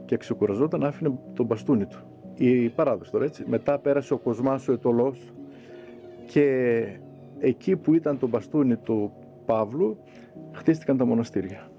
και ξεκουραζόταν, άφηνε τον μπαστούνι του. Η παράδοση τώρα, έτσι. Μετά πέρασε ο Κοσμάς ο Αιτωλός και εκεί που ήταν το μπαστούνι του Παύλου χτίστηκαν τα μοναστήρια.